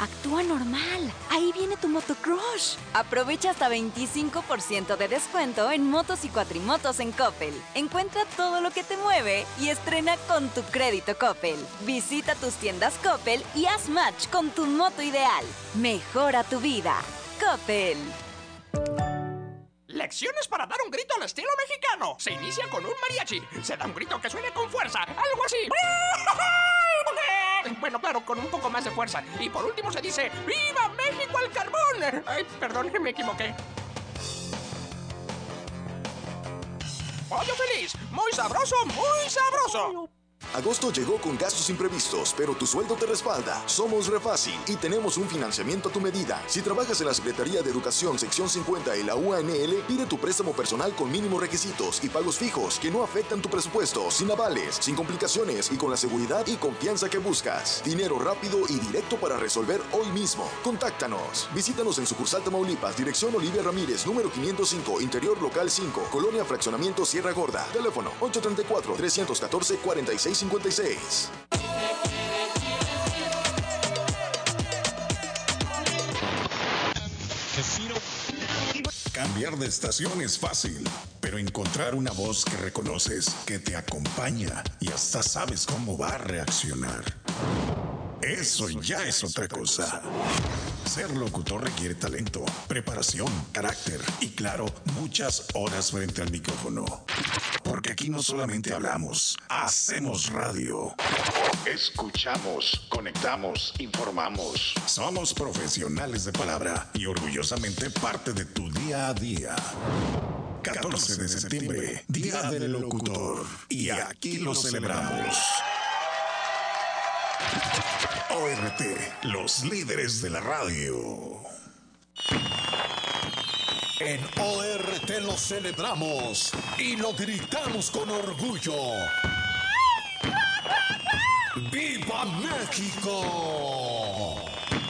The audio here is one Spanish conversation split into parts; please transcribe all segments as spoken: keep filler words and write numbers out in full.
actúa normal. Ahí viene tu motocrush. Aprovecha hasta veinticinco por ciento de descuento en motos y cuatrimotos en Coppel. Encuentra todo lo que te mueve y estrena con tu crédito Coppel. Visita tus tiendas Coppel y haz match con tu moto ideal. Mejora tu vida. Coppel. Lecciones para dar un grito al estilo mexicano. Se inicia con un mariachi. Se da un grito que suene con fuerza. Algo así. Bueno, claro, con un poco más de fuerza. Y por último se dice ¡Viva México al carbón! Ay, perdón, me equivoqué. Pollo feliz. Muy sabroso, muy sabroso. Agosto llegó con gastos imprevistos, pero tu sueldo te respalda. Somos Refácil y tenemos un financiamiento a tu medida. Si trabajas en la Secretaría de Educación sección cincuenta y la U A N L, pide tu préstamo personal con mínimos requisitos y pagos fijos que no afectan tu presupuesto, sin avales, sin complicaciones y con la seguridad y confianza que buscas. Dinero rápido y directo para resolver hoy mismo. Contáctanos. Visítanos en sucursal Tamaulipas, dirección Olivia Ramírez, número quinientos cinco, interior local cinco, Colonia Fraccionamiento Sierra Gorda. Teléfono ocho tres cuatro, tres uno cuatro, cuatro seis cincuenta y seis. Cambiar de estación es fácil, pero encontrar una voz que reconoces, que te acompaña y hasta sabes cómo va a reaccionar, eso ya es otra cosa. Ser locutor requiere talento, preparación, carácter y, claro, muchas horas frente al micrófono. Porque aquí no solamente hablamos, hacemos radio. Escuchamos, conectamos, informamos. Somos profesionales de palabra y orgullosamente parte de tu día a día. catorce de septiembre, Día del Locutor. Y aquí lo celebramos. O R T, los líderes de la radio. En O R T lo celebramos y lo gritamos con orgullo. ¡Viva México!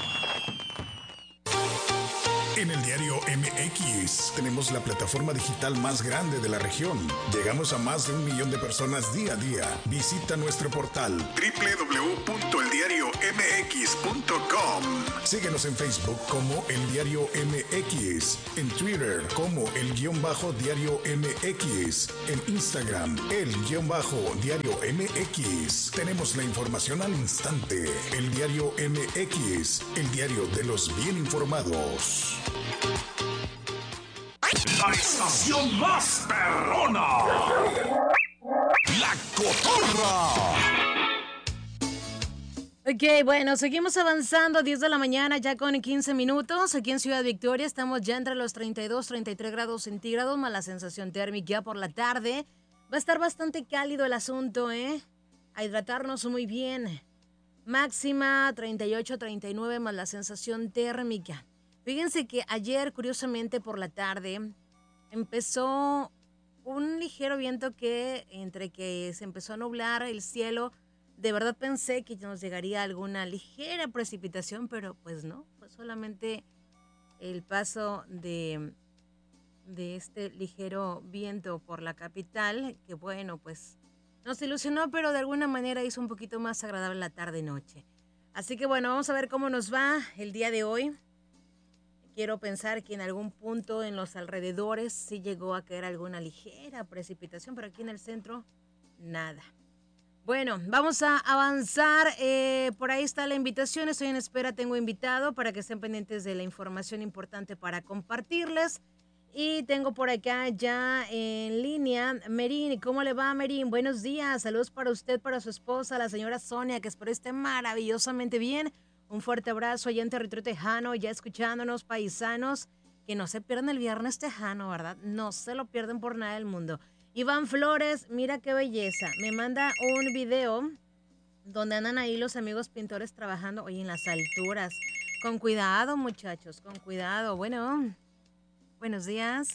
En el diario M X tenemos la plataforma digital más grande de la región. Llegamos a más de un millón de personas día a día. Visita nuestro portal doble u doble u doble u punto el diario m x punto com. Síguenos en Facebook como El Diario M X, en Twitter como El Guión Bajo Diario M X, en Instagram El Guión Bajo Diario M X. Tenemos la información al instante. El Diario M X, el diario de los bien informados. La estación más perrona. La Cotorra. Ok, bueno, seguimos avanzando, diez de la mañana ya con quince minutos, aquí en Ciudad Victoria estamos ya entre los treinta y dos, treinta y tres grados centígrados, más la sensación térmica por la tarde, va a estar bastante cálido el asunto, ¿eh? A hidratarnos muy bien, máxima treinta y ocho, treinta y nueve más la sensación térmica. Fíjense que ayer, curiosamente por la tarde, empezó un ligero viento que entre que se empezó a nublar el cielo, de verdad pensé que nos llegaría alguna ligera precipitación, pero pues no, fue solamente el paso de, de este ligero viento por la capital, que bueno, pues nos ilusionó, pero de alguna manera hizo un poquito más agradable la tarde-noche. Así que bueno, vamos a ver cómo nos va el día de hoy. Quiero pensar que en algún punto en los alrededores sí llegó a caer alguna ligera precipitación, pero aquí en el centro, nada. Bueno, vamos a avanzar. Eh, por ahí está la invitación. Estoy en espera, tengo invitado para que estén pendientes de la información importante para compartirles. Y tengo por acá ya en línea Merín. ¿Cómo le va, Merín? Buenos días. Saludos para usted, para su esposa, la señora Sonia, que espero esté maravillosamente bien. Un fuerte abrazo allá en territorio tejano, ya escuchándonos, paisanos, que no se pierdan el viernes tejano, ¿verdad? No se lo pierden por nada del mundo. Iván Flores, mira qué belleza, me manda un video donde andan ahí los amigos pintores trabajando, oye, en las alturas. Con cuidado, muchachos, con cuidado. Bueno, buenos días.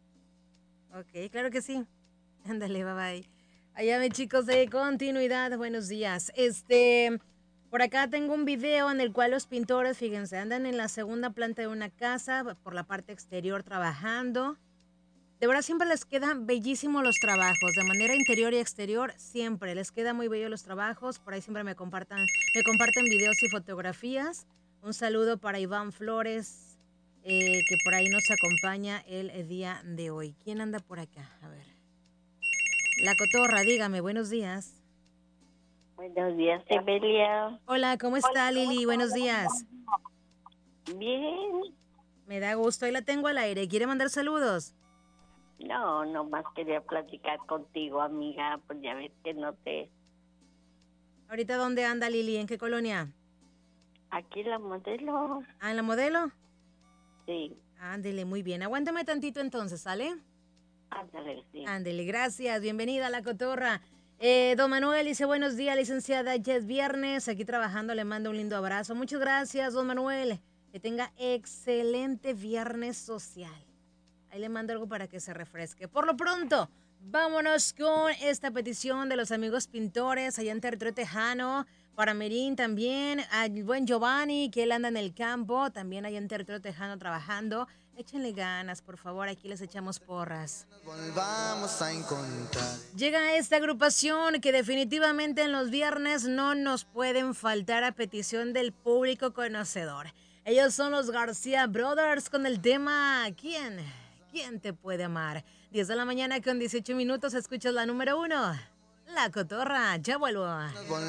Ok, claro que sí. Ándale, bye bye. Allá, mis chicos de continuidad, buenos días. Este... Por acá tengo un video en el cual los pintores, fíjense, andan en la segunda planta de una casa, por la parte exterior trabajando. De verdad siempre les quedan bellísimos los trabajos, de manera interior y exterior, siempre les queda muy bello los trabajos. Por ahí siempre me compartan, me comparten videos y fotografías. Un saludo para Iván Flores, eh, que por ahí nos acompaña el, el día de hoy. ¿Quién anda por acá? A ver. La Cotorra, dígame, buenos días. Buenos días, Emelia. Hola, ¿cómo está Lili? Buenos días. Bien. Me da gusto, ahí la tengo al aire. ¿Quiere mandar saludos? No, nomás quería platicar contigo, amiga, pues ya ves que no te... ¿Ahorita dónde anda Lili? ¿En qué colonia? Aquí la Modelo. ¿Ah, en la Modelo? Sí. Ándele, muy bien. Aguántame tantito entonces, ¿sale? Ándale, sí. Ándele, gracias. Bienvenida a La Cotorra. Eh, don Manuel dice, buenos días, licenciada. Ya es viernes, aquí trabajando, le mando un lindo abrazo. Muchas gracias, don Manuel. Que tenga excelente viernes social. Ahí le mando algo para que se refresque. Por lo pronto, vámonos con esta petición de los amigos pintores allá en territorio tejano. Para Merín también, al buen Giovanni, que él anda en el campo, también allá en territorio tejano trabajando. Échenle ganas, por favor, aquí les echamos porras. Volvamos a encontrar. Llega esta agrupación que definitivamente en los viernes no nos pueden faltar a petición del público conocedor. Ellos son los García Brothers con el tema ¿Quién? ¿Quién te puede amar? diez de la mañana con dieciocho minutos, escuchas la número uno. La Cotorra, ya vuelvo.